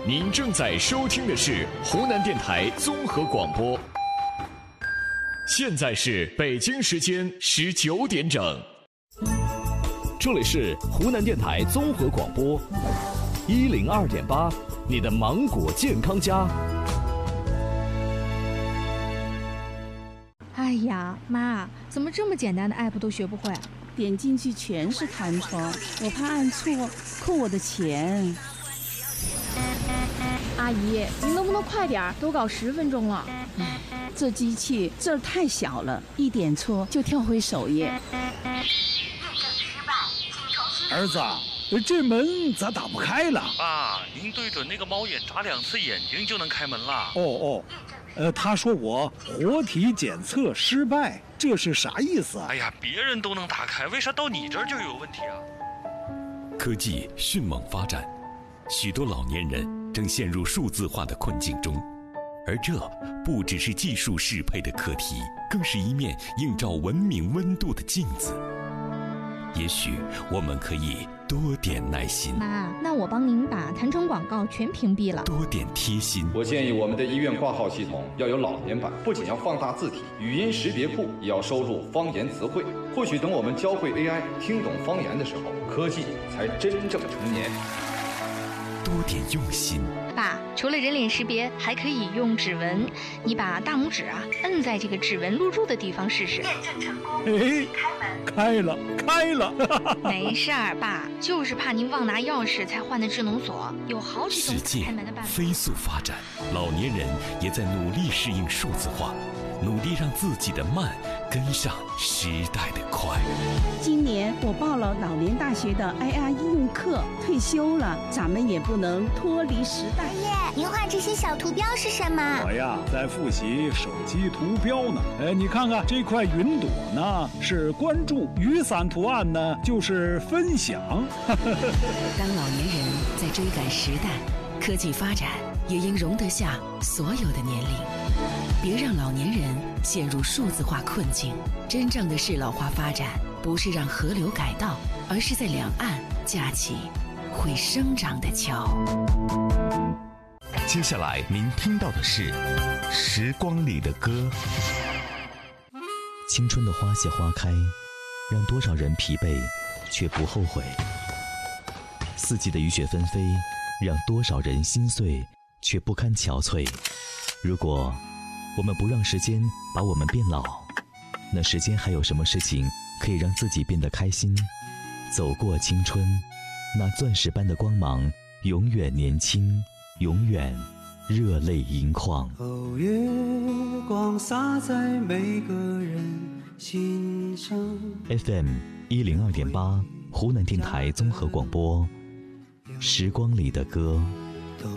您正在收听的是湖南电台综合广播，现在是北京时间19点整。 这里是湖南电台综合广播102.8，你的芒果健康家。 哎呀，妈，怎么这么简单的 app 都学不会？ 点进去全是弹窗，我怕按错扣我的钱。 阿姨，您能不能快点？都搞10分钟了。 这机器字儿太小了，一点错就跳回首页。 儿子，这门咋打不开了？ 爸，您对准那个猫眼眨2次眼睛就能开门了。 他说我活体检测失败，这是啥意思啊？ 哎呀，别人都能打开，为啥到你这儿就有问题啊？ 科技迅猛发展，许多老年人正陷入数字化的困境中，而这不只是技术适配的课题，更是一面映照文明温度的镜子。也许我们可以多点耐心， 妈，那我帮您把弹窗广告全屏蔽了， 多点贴心。 我建议我们的医院挂号系统要有老年版，不仅要放大字体，语音识别库也要收录方言词汇。或许等我们教会 AI 听懂方言的时候，科技才真正成年。 多点用心。 爸，除了人脸识别，还可以用指纹。你把大拇指摁在这个指纹录入的地方试试。验证成功。 开了。 没事儿，爸，就是怕您忘拿钥匙才换的智能锁，有好几种开门的办法。 世界飞速发展，老年人也在努力适应数字化，努力让自己的慢跟上时代的快。 今年我报了老年大学的 AI 应用课，退休了，咱们也不能脱离时代。 爷爷，您画这些小图标是什么？ 我呀，在复习手机图标呢。你看看这块云朵呢，是关注；雨伞图案呢，就是分享。 当老年人在追赶时代，科技发展也应容得下所有的年龄。别让老年人陷入数字化困境。真正的适老化发展，不是让河流改道，而是在两岸架起会生长的桥。 接下来您听到的是《时光里的歌》。 青春的花谢花开，让多少人疲惫却不后悔；四季的雨雪纷飞，让多少人心碎却不堪憔悴。如果我们不让时间把我们变老，那时间还有什么事情可以让自己变得开心？走过青春，那钻石般的光芒，永远年轻，永远热泪盈眶。 月光洒在每个人心上。 FM 102.8，湖南电台综合广播，时光里的歌。